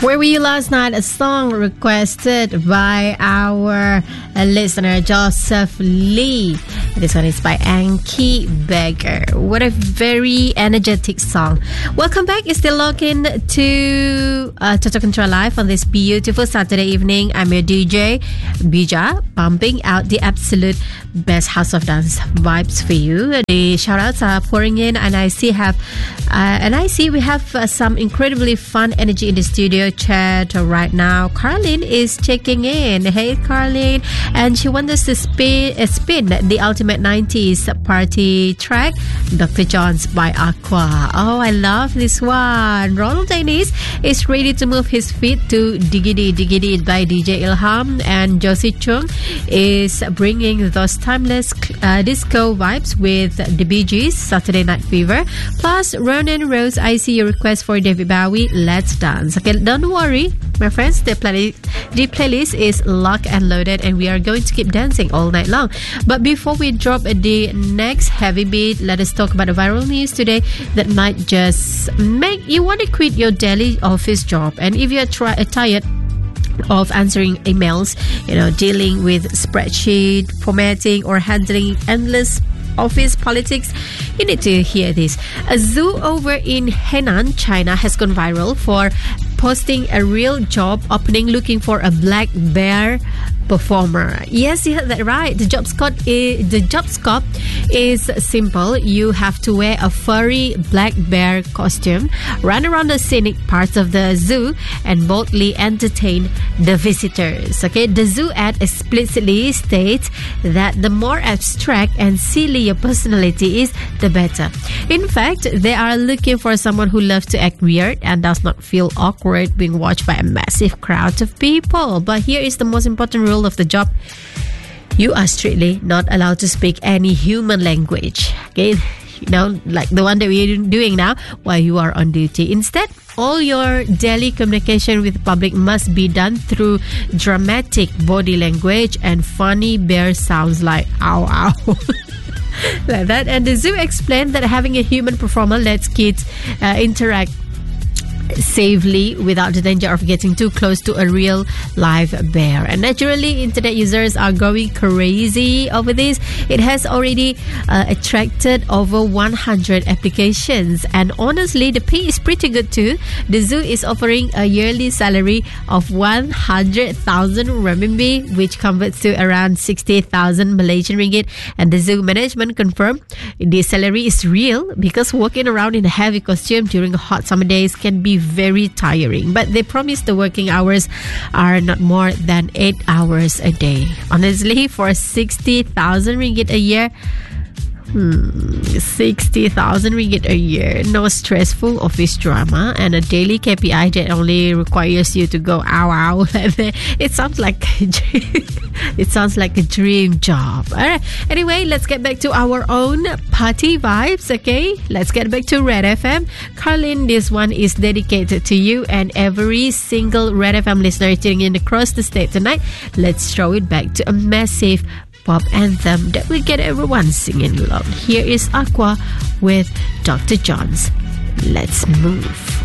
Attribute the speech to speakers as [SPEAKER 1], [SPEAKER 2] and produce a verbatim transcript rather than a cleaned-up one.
[SPEAKER 1] Where Were You Last Night? A song requested by our uh, listener Joseph Lee. This one is by Anki Beggar. What a very energetic song. Welcome back. You're still logged in to uh, Total Control Live on this beautiful Saturday evening. I'm your D J, Bija, pumping out the absolute best house of dance vibes for you. The shout-outs are pouring in, and I see have uh, and I see we have uh, some incredibly fun energy in the studio chat right now. Carlin is checking in. Hey, Carlin. And she wants us to spin, uh, spin the ultimate nineties party track, Doctor John's by Aqua. Oh, I love this one. Ronald Dennis is ready to move his feet to Diggity Diggity by D J Ilham. And Josie Chung is bringing those timeless uh, disco vibes with the Bee Gees, Saturday Night Fever. Plus, Ronan Rose, I see your request for David Bowie, Let's Dance. Okay, don't worry, my friends, the, play- the playlist is locked and loaded, and we are going to keep dancing all night long. But before we drop the next heavy beat, let us talk about the viral news today that might just make you want to quit your daily office job. And if you're try- tired of answering emails, you know, dealing with spreadsheet formatting or handling endless office politics, you need to hear this. A zoo over in Henan, China has gone viral for posting a real job opening looking for a black bear performer. Yes, you heard that right. The job scope is, the job scope is simple. You have to wear a furry black bear costume, run around the scenic parts of the zoo, and boldly entertain the visitors. Okay, the zoo ad explicitly states that the more abstract and silly your personality is, the better. In fact, they are looking for someone who loves to act weird and does not feel awkward being watched by a massive crowd of people. But here is the most important rule of the job. You are strictly not allowed to speak any human language. Okay, you know, like the one that we're doing now while you are on duty. Instead, all your daily communication with the public must be done through dramatic body language and funny bear sounds like ow ow. Like that. And the zoo explained that having a human performer lets kids uh, interact safely without the danger of getting too close to a real live bear. And naturally, internet users are going crazy over this. It has already uh, attracted over one hundred applications, and honestly, the pay is pretty good too. The zoo is offering a yearly salary of one hundred thousand renminbi, which converts to around sixty thousand Malaysian ringgit. And the zoo management confirmed the salary is real because walking around in a heavy costume during hot summer days can be very tiring, but they promise the working hours are not more than eight hours a day. Honestly, for sixty thousand ringgit a year, Hmm, sixty thousand ringgit a year, no stressful office drama, and a daily K P I that only requires you to go ow ow. It sounds like it sounds like a dream job. All right. Anyway, let's get back to our own party vibes. Okay, let's get back to Red F M. Carlin, this one is dedicated to you and every single Red F M listener tuning in across the state tonight. Let's throw it back to a massive pop anthem that will get everyone singing along. Here is Aqua with Doctor John's Let's Move.